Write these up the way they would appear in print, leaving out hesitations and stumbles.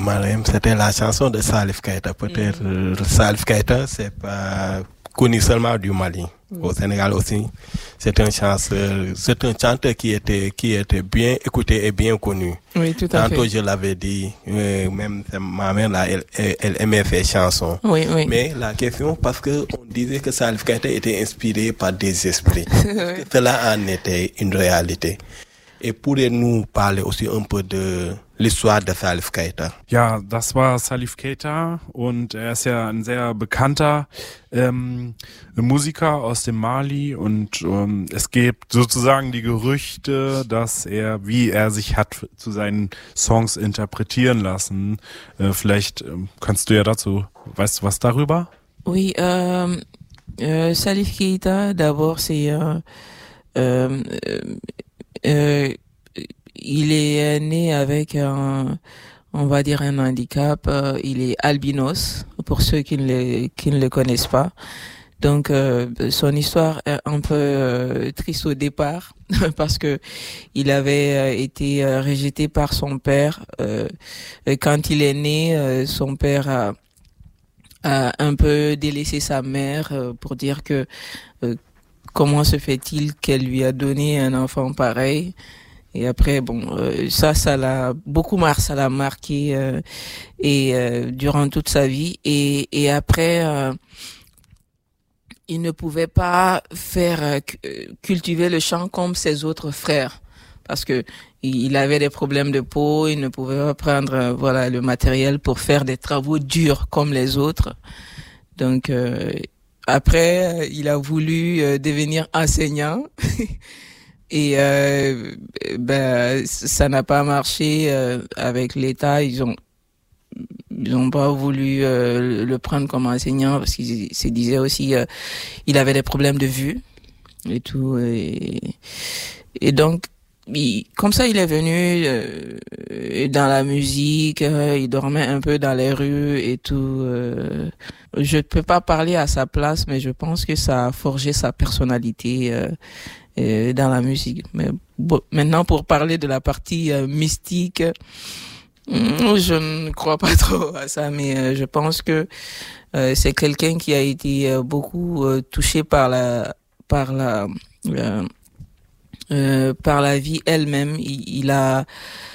Marème, c'était la chanson de Salif Keita. Peut-être Salif Keita, c'est pas connu seulement du Mali. Au Sénégal aussi, c'est un chanteur qui était bien écouté et bien connu. Oui, tout à fait. Tantôt, je l'avais dit, même ma mère, là, elle aimait faire chansons. Oui, oui. Mais la question, parce que on disait que Salif Keita était inspiré par des esprits. Est-ce que cela en était une réalité? Et pourriez-nous parler aussi un peu de l'histoire de Salif Keita? Ja, das war Salif Keita und er ist ja ein sehr bekannter Musiker aus dem Mali und es gibt sozusagen die Gerüchte, dass wie er sich hat zu seinen Songs interpretieren lassen. Vielleicht kannst du ja dazu, weißt du was darüber? Oui, Salif Keita, d'abord, il est né avec on va dire un handicap. Il est albinos, pour ceux qui ne le connaissent pas. Donc, son histoire est un peu triste au départ parce que il avait été rejeté par son père. Quand il est né, son père a un peu délaissé sa mère pour dire que comment se fait-il qu'elle lui a donné un enfant pareil? Et après, ça l'a beaucoup marqué durant toute sa vie. Et après, il ne pouvait pas faire cultiver le chant comme ses autres frères parce que il avait des problèmes de peau. Il ne pouvait pas prendre le matériel pour faire des travaux durs comme les autres. Donc après, il a voulu devenir enseignant et ça n'a pas marché avec l'État. Ils ont pas voulu le prendre comme enseignant parce qu'ils se disaient aussi il avait des problèmes de vue et tout et donc comme ça il est venu dans la musique, il dormait un peu dans les rues et tout. Je ne peux pas parler à sa place, mais je pense que ça a forgé sa personnalité dans la musique. Mais maintenant, pour parler de la partie mystique, je ne crois pas trop à ça, mais je pense que c'est quelqu'un qui a été beaucoup touché par la vie elle-même. Il a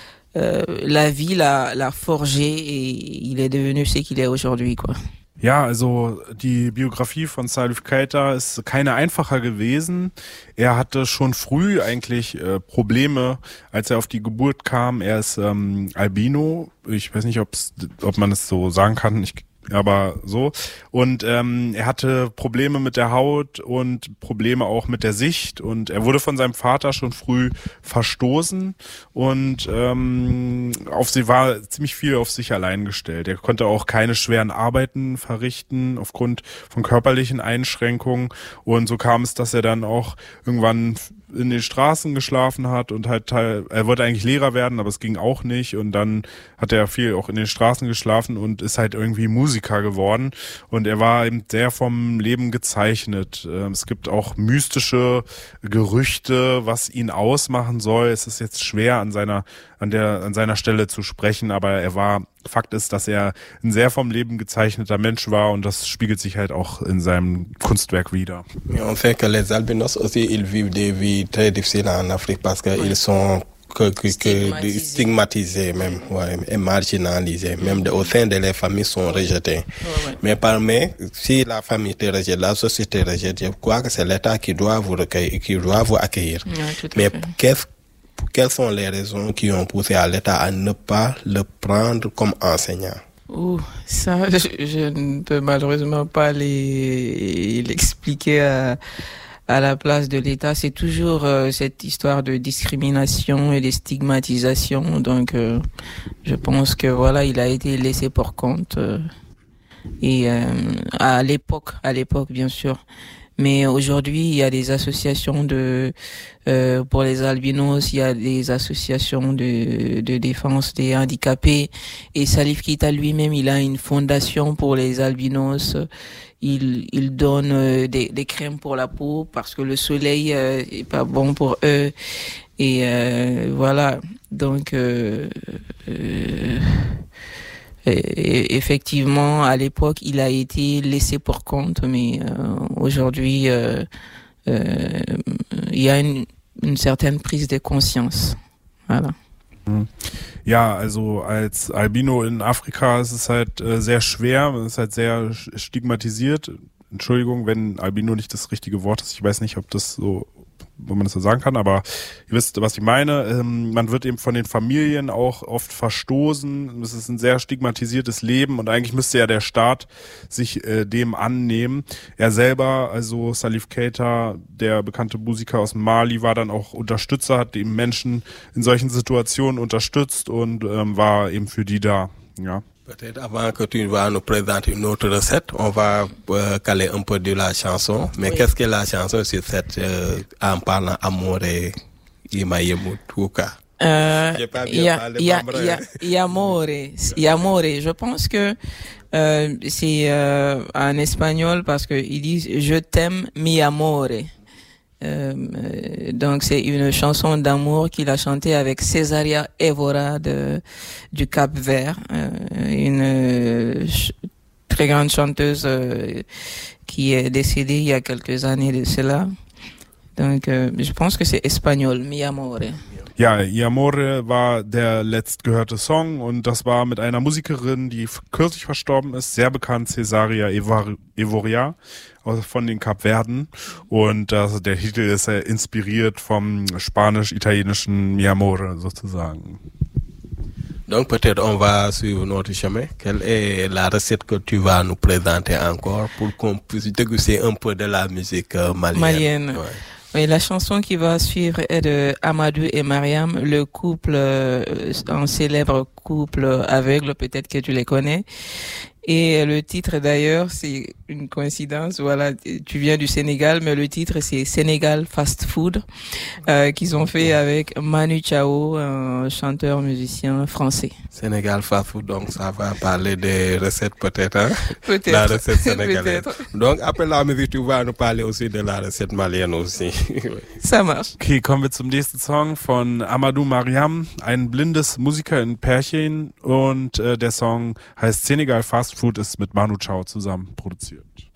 la vie l'a forgé et il est devenu ce qu'il est aujourd'hui, quoi. Ja, also die Biografie von Salif Keita ist keine einfacher gewesen. Er hatte schon früh eigentlich Probleme, als er auf die Geburt kam. Er ist Albino. Ich weiß nicht, ob man es so sagen kann. Aber so. Und er hatte Probleme mit der Haut und Probleme auch mit der Sicht. Und er wurde von seinem Vater schon früh verstoßen und war ziemlich viel auf sich allein gestellt. Er konnte auch keine schweren Arbeiten verrichten aufgrund von körperlichen Einschränkungen. Und so kam es, dass er dann auch irgendwann in den Straßen geschlafen hat und er wollte eigentlich Lehrer werden, aber es ging auch nicht und dann hat er viel auch in den Straßen geschlafen und ist halt irgendwie Musiker geworden und er war eben sehr vom Leben gezeichnet. Es gibt auch mystische Gerüchte, was ihn ausmachen soll. Es ist jetzt schwer an seiner Stelle zu sprechen, aber Fakt ist, dass er ein sehr vom Leben gezeichneter Mensch war und das spiegelt sich halt auch in seinem Kunstwerk wider. On sait que les albinos aussi, ils vivent des vies très difficiles en Afrique parce qu'ils sont stigmatisés même, et marginalisés, même au sein de les familles sont rejetés. Mais si la famille te rejette, la société rejette, je crois que c'est l'État qui doit vous recueillir, qui doit vous accueillir. Mais quelles sont les raisons qui ont poussé à l'État à ne pas le prendre comme enseignant? Ça, je ne peux malheureusement pas l'expliquer à la place de l'État. C'est toujours cette histoire de discrimination et de stigmatisation. Donc, je pense que il a été laissé pour compte. Et à l'époque, bien sûr. Mais aujourd'hui, il y a des associations pour les albinos, il y a des associations de défense des handicapés. Et Salif Keita lui-même, il a une fondation pour les albinos. Il donne des crèmes pour la peau parce que le soleil est pas bon pour eux. Et voilà. Donc Effectivement, à l'époque, il a été laissé pour compte, mais aujourd'hui, il y a une certaine prise de conscience. Voilà. Ja, also als Albino in Afrika ist es halt sehr schwer, es ist halt sehr stigmatisiert. Entschuldigung, wenn Albino nicht das richtige Wort ist. Ich weiß nicht, ob das so, wo man das so sagen kann, aber ihr wisst, was ich meine. Man wird eben von den Familien auch oft verstoßen. Es ist ein sehr stigmatisiertes Leben und eigentlich müsste ja der Staat sich dem annehmen. Er selber, also Salif Keita, der bekannte Musiker aus Mali, war dann auch Unterstützer, hat eben Menschen in solchen Situationen unterstützt und war eben für die da. Ja. Peut-être avant que tu vas nous présenter une autre recette, on va caler un peu de la chanson. Mais qu'est-ce que la chanson sur cette en parlant amour et Imayemutuka? Yamore. Je pense que c'est en espagnol parce que ils disent je t'aime mi amore. Donc c'est une chanson d'amour qu'il a chantée avec Cesaria Evora du Cap-Vert, une très grande chanteuse qui est décédée il y a quelques années de cela. Donc je pense que c'est espagnol, Mi Amore. Ja, Y Amore war der letztgehörte Song und das war mit einer Musikerin, die kürzlich verstorben ist, sehr bekannt, Cesaria Evoria von den Kapverden und der Titel ist inspiriert vom spanisch-italienischen Mi Amore sozusagen. Donc peut-être on va suivre notre chemin. Quelle est la recette que tu vas nous présenter encore pour qu'on puisse déguster un peu de la musique malienne? Ouais. Oui, la chanson qui va suivre est de Amadou et Mariam, le couple, un célèbre couple aveugle, peut-être que tu les connais. Et le titre d'ailleurs, c'est une coïncidence, voilà, tu viens du Sénégal, mais le titre c'est Sénégal Fast Food, qu'ils ont fait avec Manu Chao, un chanteur musicien français. Sénégal Fast Food, donc ça va parler des recettes peut-être, hein? Peut-être. La recette sénégalaise. Peut-être. Donc après la musique, tu vas nous parler aussi de la recette malienne aussi. Ça marche. Okay, kommen wir zum nächsten Song von Amadou Mariam, ein blindes Musiker in Pärchen und der Song heißt Senegal Fast Food, ist mit Manu Chao zusammen produziert.